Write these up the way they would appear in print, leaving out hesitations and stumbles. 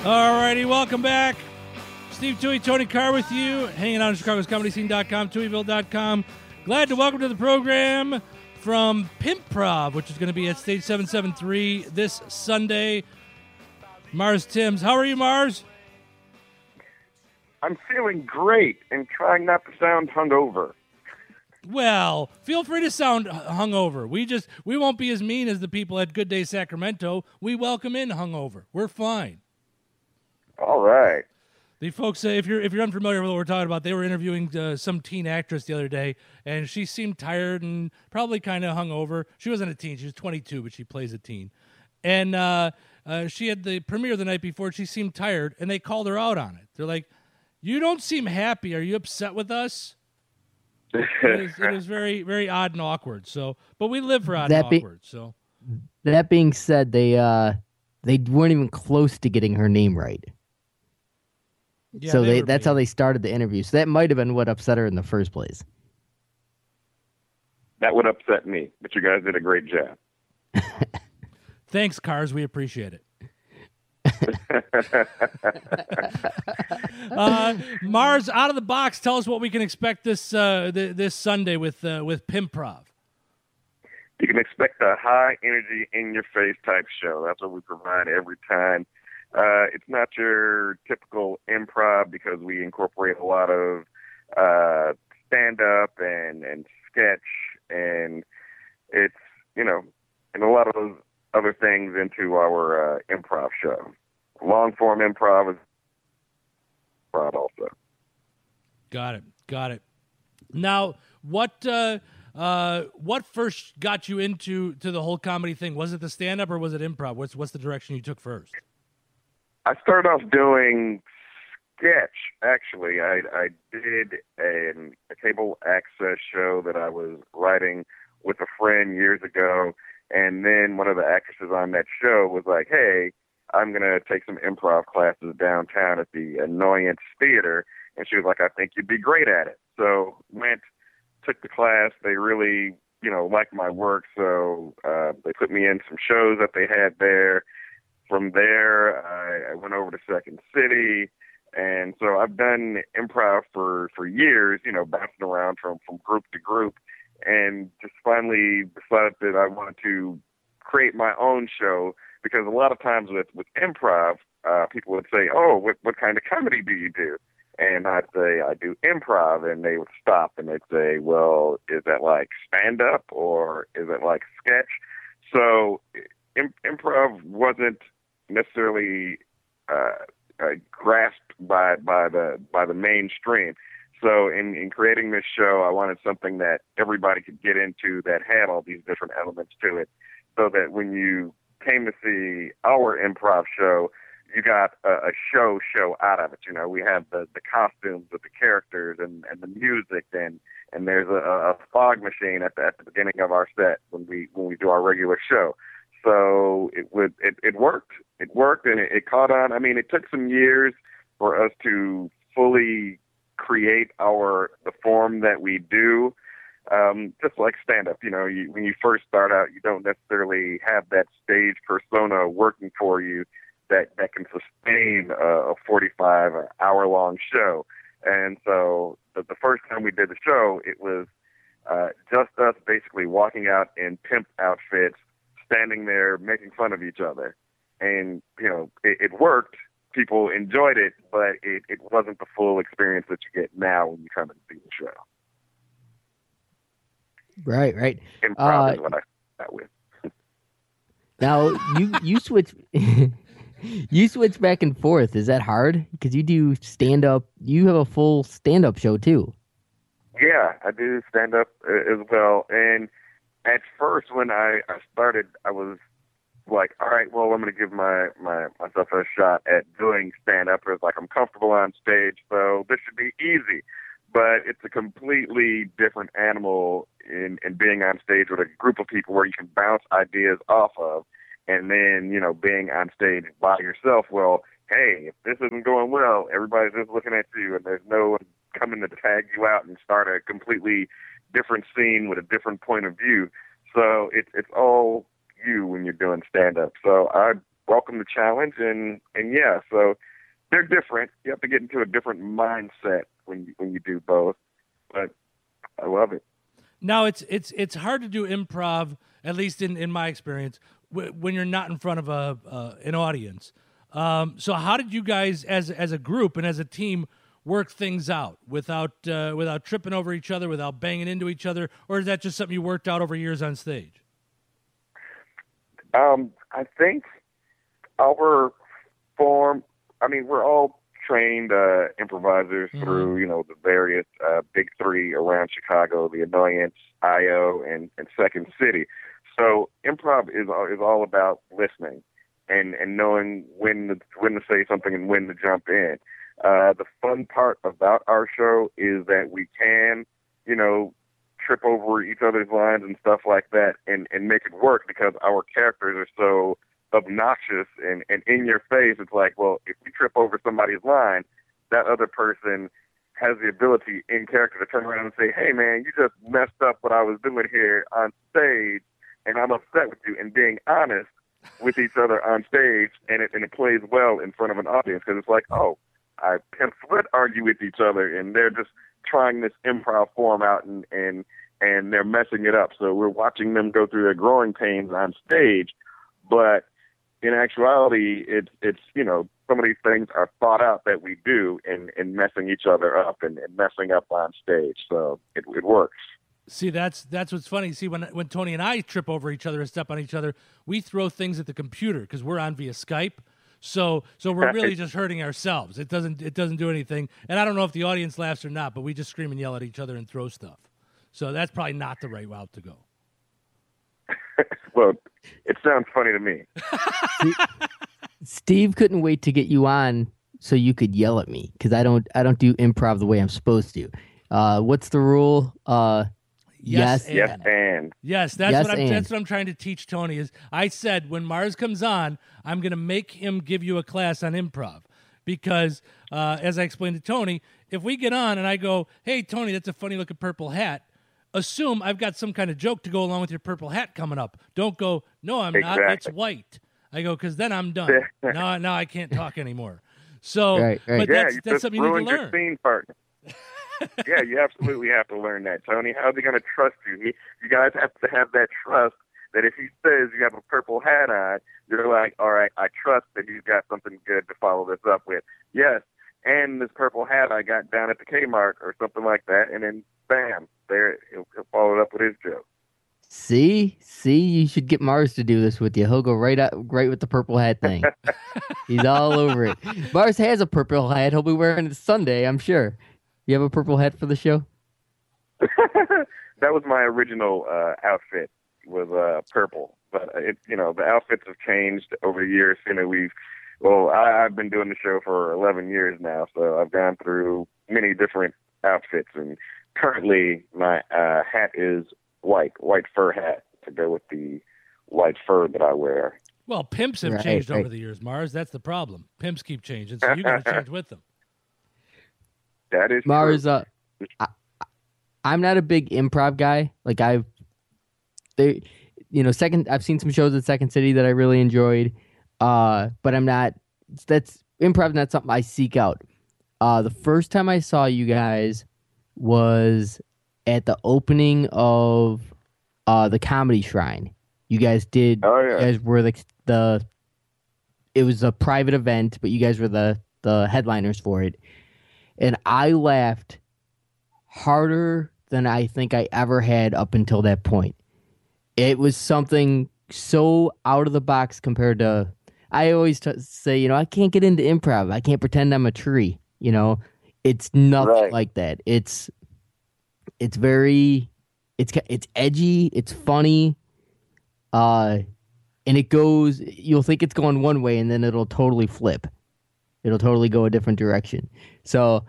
All righty, welcome back. Steve Toohey, Tony Carr with you, hanging out at ChicagosComedyScene.com, TooheyVille.com. Glad to welcome to the program from Pimpprov, which is going to be at Stage 773 this Sunday, Mars Timms. How are you, Mars? I'm feeling great and trying not to sound hungover. Well, feel free to sound hungover. We won't be as mean as the people at Good Day Sacramento. We welcome in hungover. We're fine. All right. The folks, if you're unfamiliar with what we're talking about, they were interviewing some teen actress the other day, and she seemed tired and probably kind of hungover. She wasn't a teen; she was 22, but she plays a teen. And she had the premiere the night before. She seemed tired, and they called her out on it. They're like, "You don't seem happy. Are you upset with us?" It was very, very odd and awkward. So, but we live for odd and awkward. So, that being said, they weren't even close to getting her name right. Yeah, so that's how they started the interview. So that might have been what upset her in the first place. That would upset me, but you guys did a great job. Thanks, Cars. We appreciate it. Mars, out of the box, tell us what we can expect this this Sunday with Pimpprov. You can expect a high energy, in your face type show. That's what we provide every time. It's not your typical improv because we incorporate a lot of stand up and sketch, and it's and a lot of those other things into our improv show. Long form improv is also. Got it. Now, what first got you into the whole comedy thing? Was it the stand up or was it improv? What's the direction you took first? I started off doing sketch. Actually, I did a cable access show that I was writing with a friend years ago, and then one of the actresses on that show was like, "Hey, I'm going to take some improv classes downtown at the Annoyance Theater." And she was like, "I think you'd be great at it." So took the class. They really, liked my work. So they put me in some shows that they had there. From there, I went over to Second City. And so I've done improv for years, bouncing around from group to group, and just finally decided that I wanted to create my own show. Because a lot of times with improv, people would say, "Oh, what kind of comedy do you do?" And I'd say, "I do improv," and they would stop and they'd say, "Well, is that like stand-up or is it like sketch?" So improv wasn't necessarily grasped by the mainstream. So in creating this show, I wanted something that everybody could get into that had all these different elements to it, so that when you came to see our improv show, you got a show out of it. We have the costumes of the characters and the music, and there's a fog machine at the beginning of our set when we do our regular show. So it worked. It worked, and it caught on. I mean, it took some years for us to fully create the form that we do. Just like stand-up, when you first start out, you don't necessarily have that stage persona working for you that can sustain a 45-hour-long show. And so the first time we did the show, it was just us basically walking out in pimp outfits, standing there making fun of each other. And, it worked. People enjoyed it, but it wasn't the full experience that you get now when you come and see the show. Right. Improv is what I start with. Now you switch you switch back and forth. Is that hard? Because you do stand up. You have a full stand up show too. Yeah, I do stand up as well. And at first, when I started, I was like, all right, well, I'm going to give myself a shot at doing stand up. It's like I'm comfortable on stage, so this should be easy. But it's a completely different animal in being on stage with a group of people where you can bounce ideas off of, and then, being on stage by yourself. Well, hey, if this isn't going well, everybody's just looking at you, and there's no one coming to tag you out and start a completely different scene with a different point of view. So it's all you when you're doing stand-up. So I welcome the challenge, and yeah, so they're different. You have to get into a different mindset when you do both, but I love it. Now it's hard to do improv, at least in my experience, when you're not in front of an audience. So how did you guys, as a group and as a team, work things out without tripping over each other, without banging into each other, or is that just something you worked out over years on stage? I think our form. I mean, we're all trained improvisers through the various big three around Chicago: The Annoyance, IO, and Second City. So improv is all about listening and knowing when to say something and when to jump in. The fun part about our show is that we can, trip over each other's lines and stuff like that and make it work because our characters are so obnoxious and in your face. It's like, well, if we trip over somebody's line, that other person has the ability in character to turn around and say, hey, man, you just messed up what I was doing here on stage, and I'm upset with you. And being honest with each other on stage, and it plays well in front of an audience because it's like, oh, I pimps would argue with each other, and they're just trying this improv form out, and they're messing it up. So we're watching them go through their growing pains on stage, but in actuality, it's some of these things are thought out that we do in messing each other up and messing up on stage. So it works. See, that's what's funny. See, when Tony and I trip over each other and step on each other, we throw things at the computer because we're on via Skype. So we're really just hurting ourselves. It doesn't do anything. And I don't know if the audience laughs or not, but we just scream and yell at each other and throw stuff. So that's probably not the right route to go. Well, it sounds funny to me. Steve couldn't wait to get you on so you could yell at me because I don't do improv the way I'm supposed to. What's the rule? Yes, and. Yes, that's what I'm trying to teach Tony. Is I said when Mars comes on, I'm going to make him give you a class on improv because, as I explained to Tony, if we get on and I go, "Hey, Tony, that's a funny looking purple hat," assume I've got some kind of joke to go along with your purple hat coming up. Don't go, "No, I'm not. It's white." I go, because then I'm done. Now I can't talk anymore. So, right. But that's something you need to learn. Your scene partner. Yeah, you absolutely have to learn that, Tony. How's he going to trust you? You guys have to have that trust that if he says you have a purple hat on, you're like, all right, I trust that he's got something good to follow this up with. Yes, and this purple hat I got down at the Kmart or something like that, and then bam, there he'll follow it up with his joke. See, you should get Mars to do this with you. He'll go right with the purple hat thing. He's all over it. Mars has a purple hat. He'll be wearing it Sunday, I'm sure. You have a purple hat for the show? That was my original outfit, was purple. But the outfits have changed over the years. I've been doing the show for 11 years now, so I've gone through many different outfits, and currently my hat is white fur hat to go with the white fur that I wear. Well, pimps have changed over the years, Mars. That's the problem. Pimps keep changing, so you got to change with them. That is Mars. true. I'm not a big improv guy. Like I've seen some shows at Second City that I really enjoyed, but I'm not. That's improv. Not something I seek out. The first time I saw you guys was at the opening of the Comedy Shrine. You guys did. Oh yeah. You guys were it was a private event, but you guys were the headliners for it. And I laughed harder than I think I ever had up until that point. It was something so out of the box compared to... I always say, I can't get into improv. I can't pretend I'm a tree. It's nothing like that. It's very... It's edgy. It's funny. And it goes... You'll think it's going one way, and then it'll totally flip. It'll totally go a different direction. So,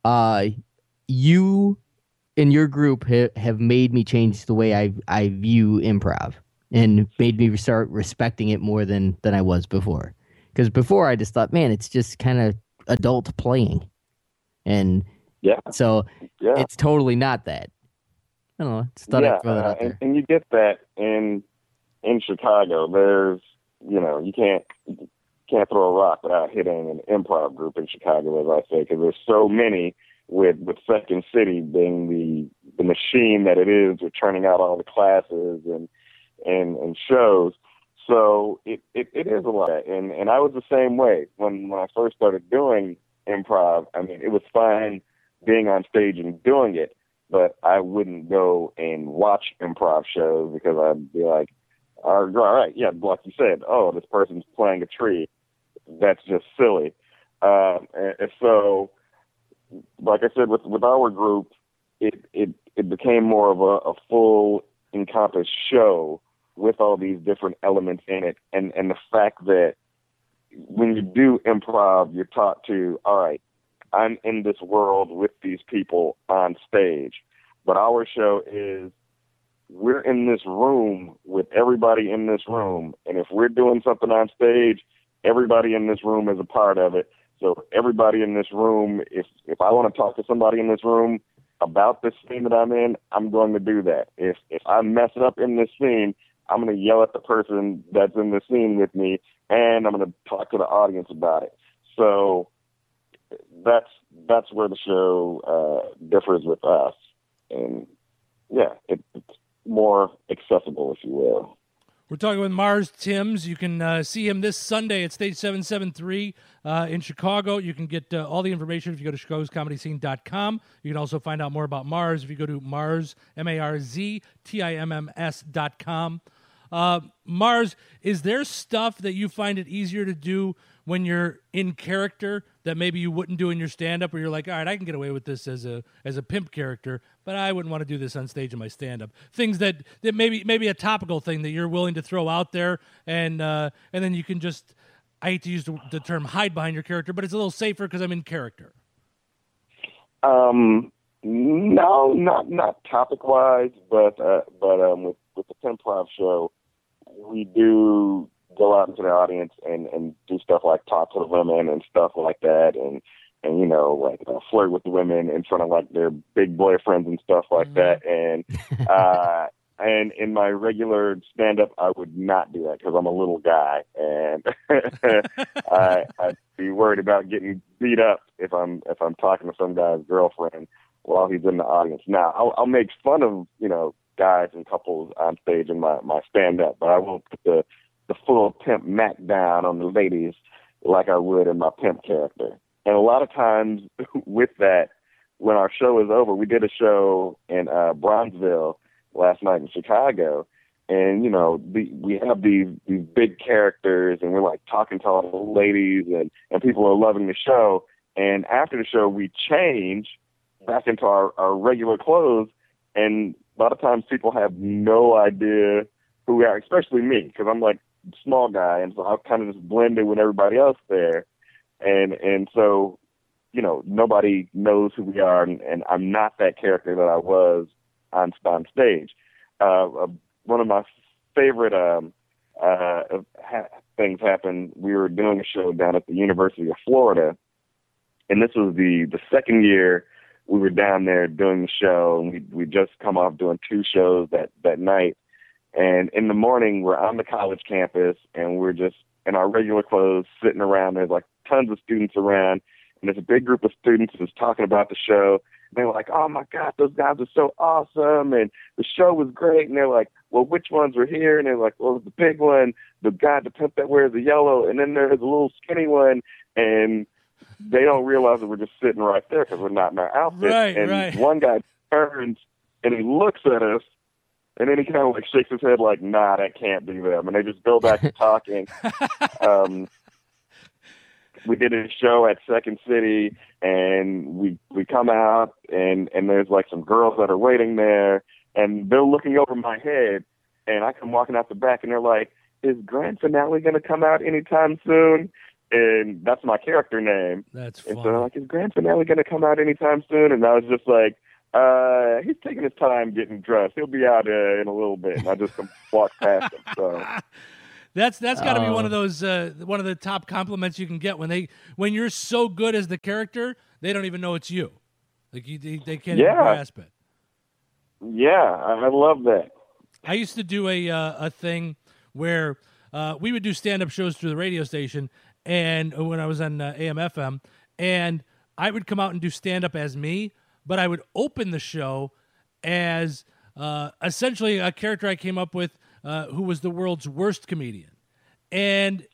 you and your group have made me change the way I view improv and made me start respecting it more than I was before. Because before I just thought, man, it's just kind of adult playing. And it's totally not that. I don't know. Just thought I'd throw that out there. And you get that in Chicago. There's you can't throw a rock without hitting an improv group in Chicago, as I say, because there's so many. With Second City being the machine that it is, with turning out all the classes and shows. So it is a lot. And I was the same way when I first started doing improv. I mean, it was fine being on stage and doing it, but I wouldn't go and watch improv shows because I'd be like, all right, yeah, like you said, oh, this person's playing a tree. That's just silly. And so, like I said, with our group, it became more of a full encompassed show with all these different elements in it, and the fact that when you do improv, you're taught to, all right, I'm in this world with these people on stage, but our show is we're in this room with everybody in this room, and if we're doing something on stage, everybody in this room is a part of it. So everybody in this room, if I want to talk to somebody in this room about this scene that I'm in, I'm going to do that. If I mess up in this scene, I'm going to yell at the person that's in the scene with me, and I'm going to talk to the audience about it. So that's where the show differs with us, and yeah, it's more accessible, if you will. We're talking with Mars Timms. You can see him this Sunday at Stage 773 in Chicago. You can get all the information if you go to chicagoscomedyscene.com. You can also find out more about Mars if you go to Mars, MarzTimms.com. Mars, is there stuff that you find it easier to do when you're in character that maybe you wouldn't do in your stand-up, where you're like, all right, I can get away with this as a pimp character, but I wouldn't want to do this on stage in my stand-up? Things that maybe a topical thing that you're willing to throw out there, and then you can just, I hate to use the term hide behind your character, but it's a little safer because I'm in character. No, not topic-wise, but with the Pimprov show, we do go out into the audience and do stuff like talk to the women and stuff like that, and flirt with the women in front of like their big boyfriends and stuff like that. And in my regular stand-up, I would not do that because I'm a little guy, and I'd be worried about getting beat up if I'm talking to some guy's girlfriend while he's in the audience. Now, I'll make fun of guys and couples on stage in my stand-up, but I won't put the full pimp Mac down on the ladies like I would in my pimp character. And a lot of times with that, when our show is over, we did a show in Bronzeville last night in Chicago, and we have these big characters, and we're like talking to all the ladies, and people are loving the show. And after the show, we change back into our regular clothes, and a lot of times people have no idea who we are, especially me, because I'm like a small guy, and so I kind of just blend in with everybody else there, and so nobody knows who we are, and I'm not that character that I was on stage. One of my favorite things happened. We were doing a show down at the University of Florida, and this was the second year we were down there doing the show, and we just come off doing 2 shows that night. And in the morning, we're on the college campus, and we're just in our regular clothes, sitting around. There's like tons of students around, and there's a big group of students that's talking about the show. And they're like, "Oh my God, those guys are so awesome, and the show was great." And they're like, "Well, which ones were here?" And they're like, "Well, the big one, the guy, the pimp that wears the yellow, and then there's a little skinny one." And they don't realize that we're just sitting right there because we're not in our outfit. Right. One guy turns and he looks at us, and then he kind of like shakes his head like, "Nah, that can't be them." And they just go back to talking. We did a show at Second City, and we come out, and there's like some girls that are waiting there, and they're looking over my head, and I come walking out the back, and they're like, "Is Grand Finale going to come out anytime soon?" And that's my character name. That's funny. And so they're like, "Is Grand Finale going to come out anytime soon?" And I was just like, he's taking his time getting dressed. He'll be out in a little bit. And I just walked past him. So that's got to be one of those one of the top compliments you can get when you're so good as the character, they don't even know it's you. Like they can't even grasp it. Yeah, I love that. I used to do a thing where we would do stand-up shows through the radio station, and when I was on AM/FM, and I would come out and do stand-up as me, but I would open the show as essentially a character I came up with who was the world's worst comedian. And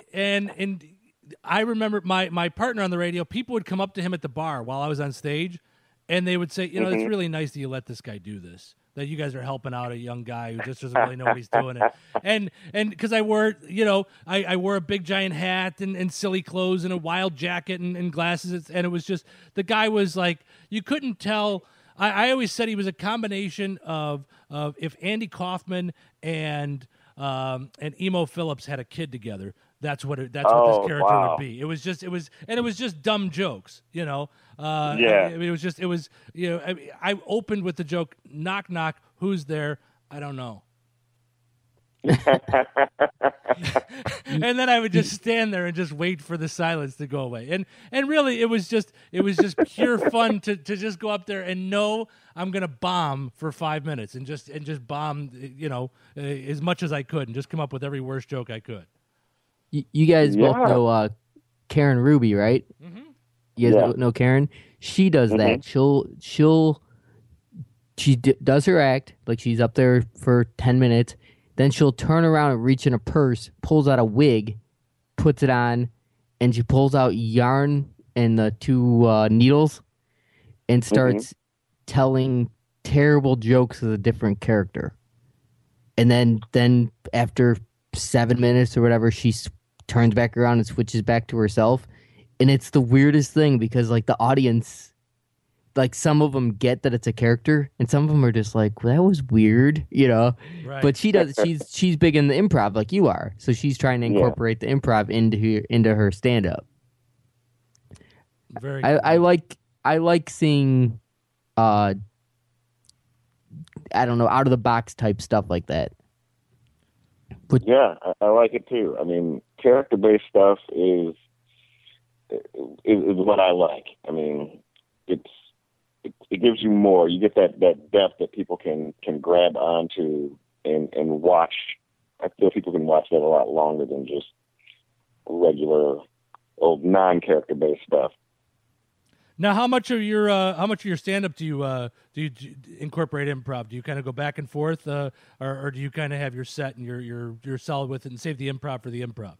I remember my partner on the radio, people would come up to him at the bar while I was on stage, and they would say, it's really nice that you let this guy do this, that you guys are helping out a young guy who just doesn't really know what he's doing. And because I wore, I wore a big giant hat and silly clothes and a wild jacket and glasses, and it was just, the guy was like, you couldn't tell. I always said he was a combination of if Andy Kaufman and Emo Phillips had a kid together. That's what this character would be. It was just dumb jokes, Yeah. I opened with the joke, knock knock, who's there? I don't know. And then I would just stand there and just wait for the silence to go away. And really, it was just pure fun to just go up there and know I'm gonna bomb for 5 minutes and just bomb, as much as I could, and just come up with every worst joke I could. You guys both know Karen Ruby, right? Mm-hmm. You guys know Karen? She does that. She does her act, like she's up there for 10 minutes. Then she'll turn around and reach in a purse, pulls out a wig, puts it on, and she pulls out yarn and the two needles and starts telling terrible jokes as a different character. And then after 7 minutes or whatever, she turns back around and switches back to herself. And it's the weirdest thing because, like, the audience, like, some of them get that it's a character, and some of them are just like, well, that was weird, Right. But she's big in the improv like you are, so she's trying to incorporate the improv into her stand up. Very cool. I like seeing I don't know, out of the box type stuff like that. But yeah, I like it too. I mean, character based stuff is what I like. I mean, it gives you more. You get that depth that people can grab onto and watch. I feel people can watch that a lot longer than just regular old non-character based stuff. Now, how much of your stand up do you incorporate improv? Do you kind of go back and forth, or do you kind of have your set and you're solid with it and save the improv for the improv?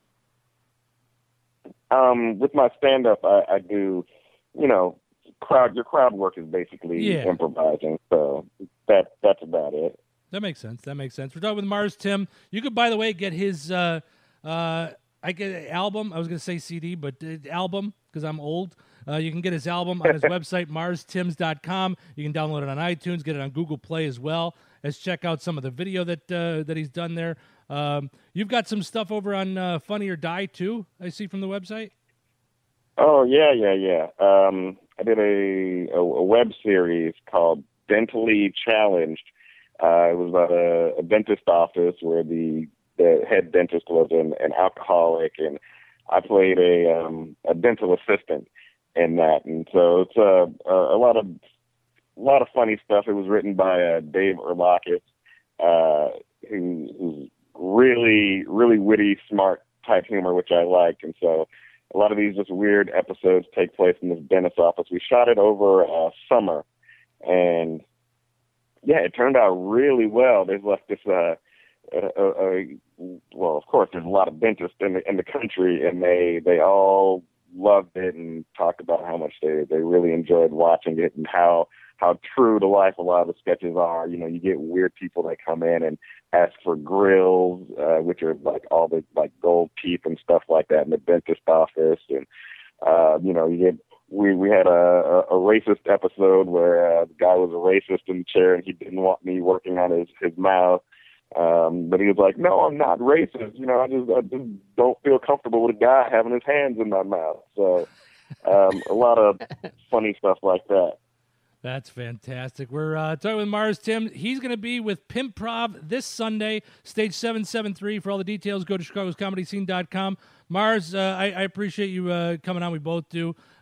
With my stand up, I do, your crowd work is basically improvising, so that's about it. That makes sense. We're talking with Mars Tim. You could, by the way, get his I get an album. I was going to say CD, but album because I'm old. You can get his album on his website, marstims.com. You can download it on iTunes, get it on Google Play as well. Let's check out some of the video that he's done there. You've got some stuff over on Funny or Die, too, I see from the website. Oh, yeah. I did a web series called Dentally Challenged. It was about a dentist office where the head dentist was an alcoholic, and I played a dental assistant in that. And so it's a lot of funny stuff. It was written by Dave Urlakis, who's really, really witty, smart type humor, which I like. And so a lot of these just weird episodes take place in this dentist office. We shot it over summer, and it turned out really well. There's like this, well, of course, there's a lot of dentists in the country, and they all loved it and talked about how much they really enjoyed watching it and how true to life a lot of the sketches are. You get weird people that come in and ask for grills, which are like all the like gold teeth and stuff like that in the dentist office, and you get. We had a racist episode where the guy was a racist in the chair and he didn't want me working on his mouth. But he was like, no, I'm not racist. I just don't feel comfortable with a guy having his hands in my mouth. So a lot of funny stuff like that. That's fantastic. We're talking with Mars Tim. He's going to be with Pimpprov this Sunday, stage 773. For all the details, go to chicagoscomedyscene.com. Mars, I appreciate you coming on. We both do.